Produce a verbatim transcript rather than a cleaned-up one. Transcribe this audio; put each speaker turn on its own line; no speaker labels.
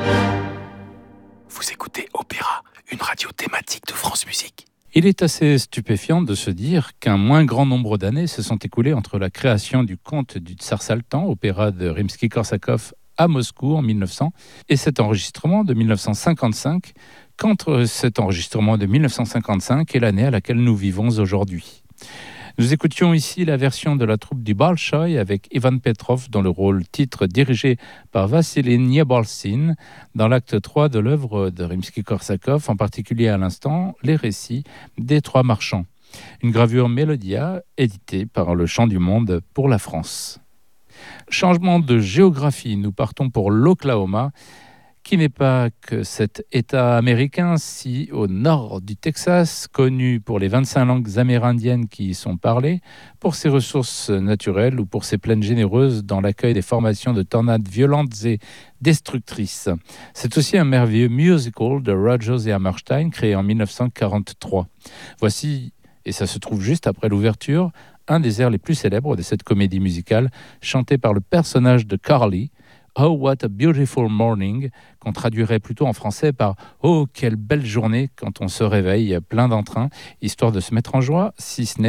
Vous écoutez Opéra, une radio thématique de France Musique.
Il est assez stupéfiant de se dire qu'un moins grand nombre d'années se sont écoulées entre la création du conte du Tsar Saltan, opéra de Rimsky-Korsakov à Moscou en mille neuf cents, et cet enregistrement de mille neuf cent cinquante-cinq, qu'entre cet enregistrement de mille neuf cent cinquante-cinq et l'année à laquelle nous vivons aujourd'hui. Nous écoutions ici la version de la troupe du Bolchoï avec Ivan Petrov dans le rôle titre dirigé par Vassili Niabolsyn dans l'acte trois de l'œuvre de Rimsky-Korsakov, en particulier à l'instant les récits des Trois Marchands. Une gravure Mélodia éditée par le Chant du Monde pour la France. Changement de géographie, nous partons pour l'Oklahoma, qui n'est pas que cet État américain si au nord du Texas, connu pour les vingt-cinq langues amérindiennes qui y sont parlées, pour ses ressources naturelles ou pour ses plaines généreuses dans l'accueil des formations de tornades violentes et destructrices. C'est aussi un merveilleux musical de Rodgers et Hammerstein créé en mille neuf cent quarante-trois. Voici, et ça se trouve juste après l'ouverture, un des airs les plus célèbres de cette comédie musicale, chanté par le personnage de Carly, Oh, what a beautiful morning, qu'on traduirait plutôt en français par Oh, quelle belle journée quand on se réveille plein d'entrain, histoire de se mettre en joie, si ce n'est